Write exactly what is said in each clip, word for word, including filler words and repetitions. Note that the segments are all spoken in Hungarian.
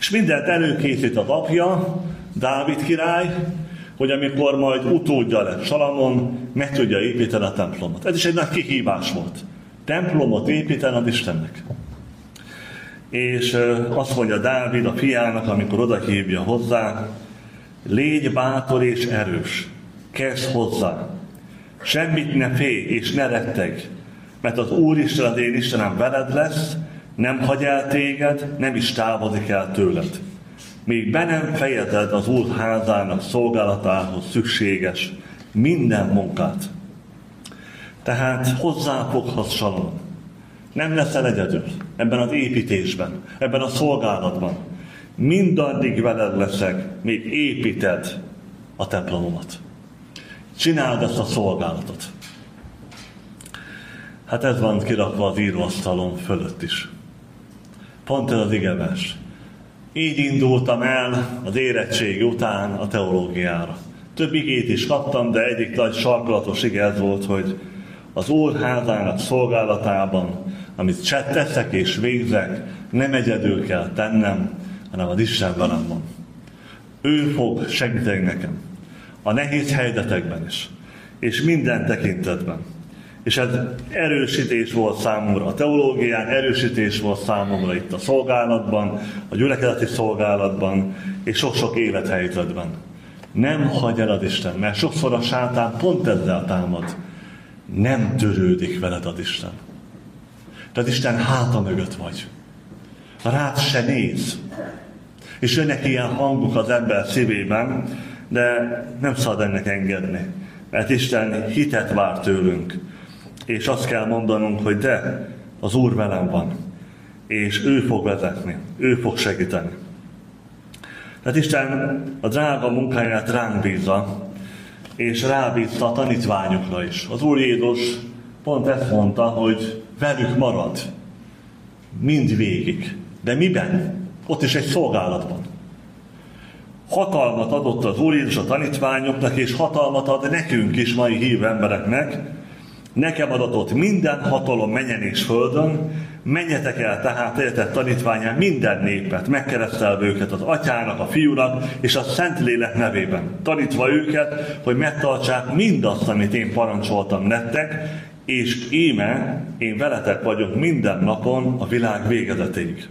És mindent előkészít az apja, Dávid király, hogy amikor majd utódja lett Salamon, meg tudja építeni a templomot. Ez is egy nagy kihívás volt. Templomot építeni az Istennek. És azt mondja Dávid a fiának, amikor odahívja hozzá, légy bátor és erős, kezd hozzá, semmit ne félj és ne retteg, mert az Úristen, az én Istenem veled lesz, nem hagy el téged, nem is távozik el tőled. Még be nem fejezed az Úr házának szolgálatához szükséges minden munkát. Tehát hozzáfoghatsz Salamon. Nem leszel egyedül ebben az építésben, ebben a szolgálatban. Mindaddig veled leszek, még építed a templomomat. Csináld ezt a szolgálatot. Hát ez van kirakva az íróasztalon fölött is. Pont ez az igevers. Így indultam el az érettség után a teológiára. Több igét is kaptam, de egyik nagy sarkalatos ige ez volt, hogy az Úr házának szolgálatában, amit teszek és végzek, nem egyedül kell tennem, hanem az Isten velem van. Ő fog segíteni nekem. A nehéz helyzetekben is. És minden tekintetben. És ez erősítés volt számomra a teológián, erősítés volt számomra itt a szolgálatban, a gyülekezeti szolgálatban, és sok-sok élethelyzetben. Nem hagyj el az Isten, mert sokszor a sátán pont ezzel támad. Nem törődik veled az Isten. De az Isten háta mögött vagy. Rád se néz. És jönnek ilyen hangok az ember szívében, de nem szabad ennek engedni. Mert Isten hitet vár tőlünk. És azt kell mondanunk, hogy de, az Úr velem van. És ő fog vezetni. Ő fog segíteni. Tehát Isten a drága munkáját ránk bízza, és rábízta a tanítványokra is. Az Úr Jézus pont ezt mondta, hogy velük marad. Mind végig. De miben? Ott is egy szolgálatban. Hatalmat adott az Úr Jézus a tanítványoknak, és hatalmat ad nekünk is, mai hívő embereknek. Nekem adatott minden hatalom mennyen és földön, menjetek el tehát, értett tanítványán minden népet, megkeresztelve őket az Atyának, a Fiúnak és a Szentlélek nevében, tanítva őket, hogy megtartsák mindazt, amit én parancsoltam nektek, és íme, én veletek vagyok minden napon a világ végezetéig.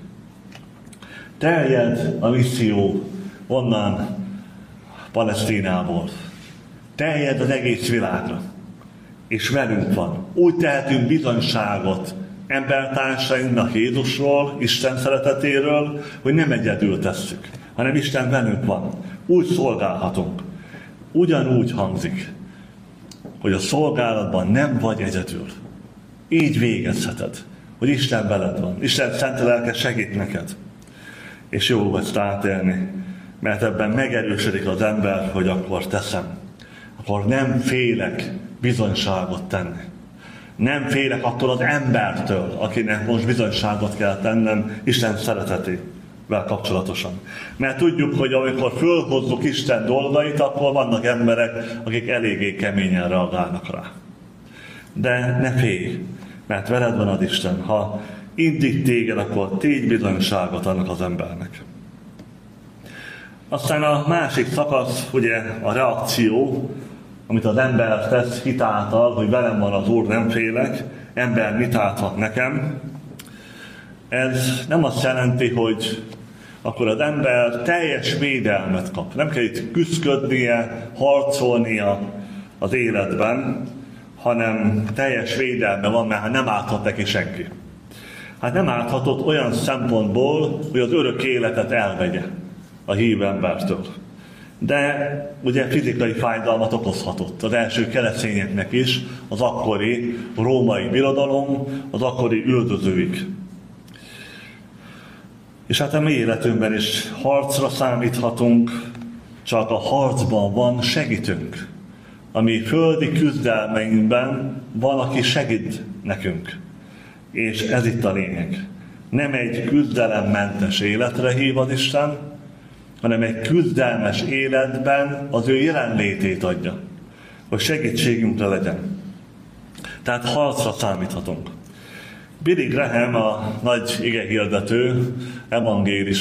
Terjed a misszió onnan Palesztinából. Terjed az egész világra. És velünk van. Úgy tehetünk bizonyságot embertársainknak Jézusról, Isten szeretetéről, hogy nem egyedül tesszük, hanem Isten velünk van. Úgy szolgálhatunk. Ugyanúgy hangzik, hogy a szolgálatban nem vagy egyedül. Így végezheted, hogy Isten veled van. Isten szent lelke segít neked. És jó ezt átélni, mert ebben megerősödik az ember, hogy akkor teszem. Akkor nem félek bizonyságot tenni. Nem félek attól az embertől, akinek most bizonyságot kell tennem Isten szeretetével kapcsolatosan. Mert tudjuk, hogy amikor fölhozzuk Isten dolgait, akkor vannak emberek, akik eléggé keményen reagálnak rá. De ne félj, mert veled van az Isten. Ha indít téged, akkor tégy bizonyságot annak az embernek. Aztán a másik szakasz, ugye a reakció, amit az ember tesz hitáltal, hogy velem van az Úr, nem félek, ember mit áthat nekem. Ez nem azt jelenti, hogy akkor az ember teljes védelmet kap. Nem kell itt küszködnie, harcolnia az életben, hanem teljes védelme van, mert nem áthat neki senki. Hát nem áthatott olyan szempontból, hogy az örök életet elvegye a hívő embertől. De ugye fizikai fájdalmat okozhatott az első keresztényeknek is, az akkori római birodalom, az akkori üldözőik. És hát a mi életünkben is harcra számíthatunk, csak a harcban van segítünk. A mi földi küzdelmeinkben van, aki segít nekünk. És ez itt a lényeg. Nem egy küzdelemmentes életre hív az Isten, hanem egy küzdelmes életben az ő jelenlétét adja, hogy segítségünkre legyen. Tehát harcra számíthatunk. Billy Graham, a nagy igehirdető, evangélis